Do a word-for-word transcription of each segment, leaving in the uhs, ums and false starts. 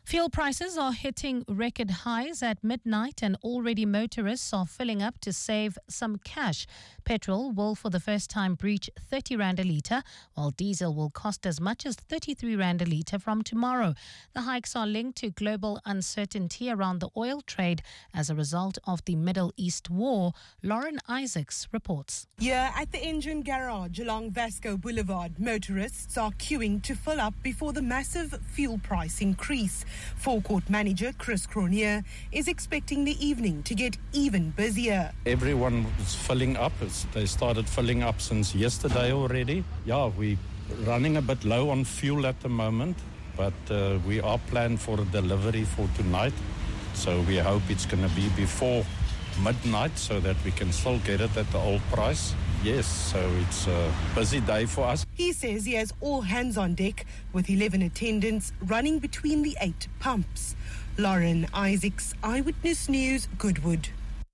Fuel prices are hitting record highs at midnight and already motorists are filling up to save some cash. Petrol will for the first time breach thirty rand a litre, while diesel will cost as much as thirty-three rand a litre from tomorrow. The hikes are linked to global uncertainty around the oil trade as a result of the Middle East war. Lauren Isaacs reports. Here at the engine garage along Vasco Boulevard, motorists are queuing to fill up before the massive fuel price increase. Forecourt manager Chris Cronier is expecting the evening to get even busier. Everyone is filling up. It's, they started filling up since yesterday already. Yeah, we're running a bit low on fuel at the moment, but uh, we are planned for a delivery for tonight. So we hope it's going to be before midnight so that we can still get it at the old price. Yes, so it's a busy day for us. He says he has all hands on deck with eleven attendants running between the eight pumps. Lauren Isaacs, Eyewitness News, Goodwood.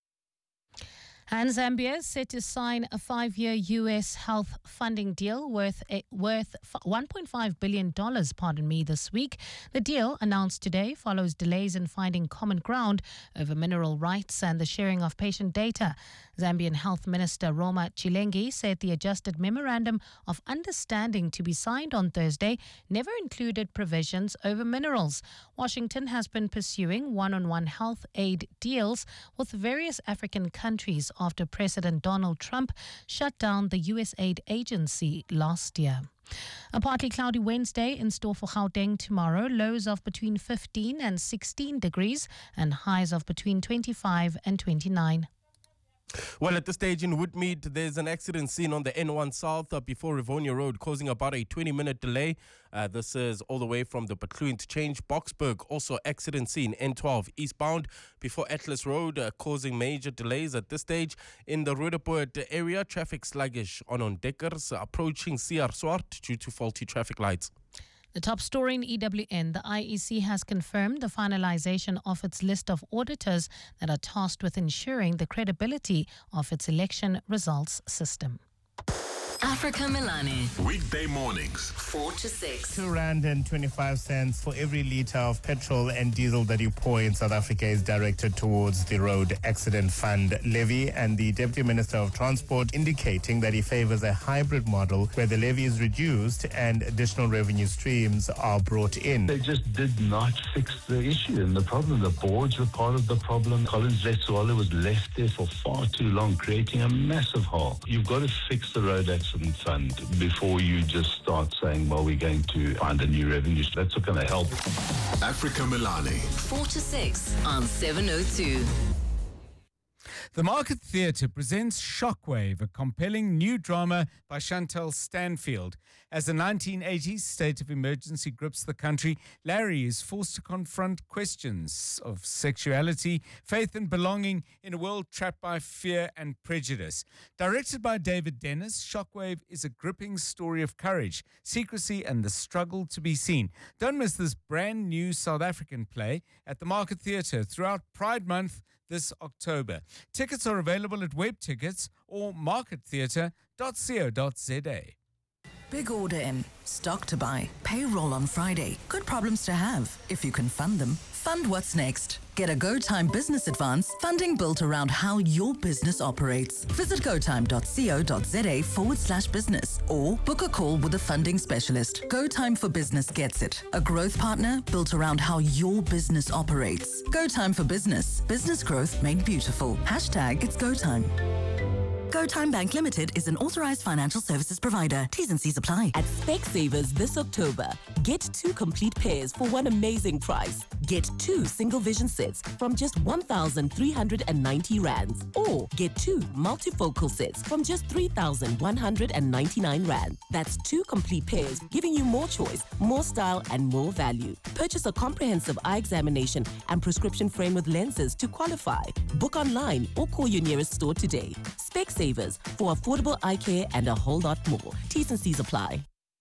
And Zambia is set to sign a five-year U S health funding deal worth a, worth one point five billion dollars, pardon me, this week. The deal, announced today, follows delays in finding common ground over mineral rights and the sharing of patient data. Zambian Health Minister Roma Chilengi said the adjusted memorandum of understanding to be signed on Thursday never included provisions over minerals. Washington has been pursuing one-on-one health aid deals with various African countries after President Donald Trump shut down the U S aid agency last year. A partly cloudy Wednesday in store for Gauteng tomorrow. Lows of between fifteen and sixteen degrees and highs of between twenty-five and twenty-nine. Well, at this stage in Woodmead, there's an accident scene on the N one South uh, before Rivonia Road, causing about a twenty-minute delay. Uh, this is all the way from the Patlu interchange. Boksburg, also accident scene, N twelve eastbound before Atlas Road, uh, causing major delays at this stage. In the Roodepoort area, traffic sluggish on Ondekkers, uh, approaching C R Swart due to faulty traffic lights. The top story in E W N, the I E C has confirmed the finalization of its list of auditors that are tasked with ensuring the credibility of its election results system. Africa Milani. Weekday mornings, four to six. Two rand and twenty-five cents for every litre of petrol and diesel that you pour in South Africa is directed towards the Road Accident Fund levy. And the Deputy Minister of Transport indicating that he favours a hybrid model where the levy is reduced and additional revenue streams are brought in. They just did not fix the issue and the problem. The boards were part of the problem. Collins Letsoala was left there for far too long, creating a massive hole. You've got to fix the Road Accident Fund before you just start saying, well, we're going to find a new revenue. That's not going to help. Africa Milani. four to six on seven oh two. The Market Theatre presents Shockwave, a compelling new drama by Chantal Stanfield. As the nineteen eighties state of emergency grips the country, Larry is forced to confront questions of sexuality, faith and belonging in a world trapped by fear and prejudice. Directed by David Dennis, Shockwave is a gripping story of courage, secrecy and the struggle to be seen. Don't miss this brand new South African play at the Market Theatre throughout Pride Month this October. Tickets are available at Web Tickets or market theatre dot co dot za. Big order in, stock to buy, payroll on Friday. Good problems to have if you can fund them. Fund what's next. Get a GoTime Business Advance, funding built around how your business operates. Visit gotime dot co dot za forward slash business or book a call with a funding specialist. GoTime for Business gets it. A growth partner built around how your business operates. GoTime for Business. Business growth made beautiful. Hashtag it's GoTime. GoTime Bank Limited is an authorized financial services provider. T's and C's apply. At Specsavers this October, get two complete pairs for one amazing price. Get two single vision sets from just one thousand three hundred ninety rands. Or get two multifocal sets from just three thousand one hundred ninety-nine rand. That's two complete pairs, giving you more choice, more style, and more value. Purchase a comprehensive eye examination and prescription frame with lenses to qualify. Book online or call your nearest store today. Specsavers, for affordable eye care and a whole lot more. T's and C's apply.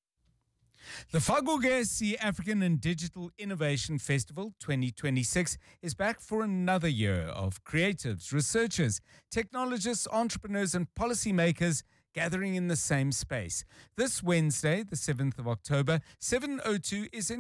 The Fagogesi African and Digital Innovation Festival twenty twenty-six is back for another year of creatives, researchers, technologists, entrepreneurs and policymakers gathering in the same space. This Wednesday, the seventh of October, seven oh two is in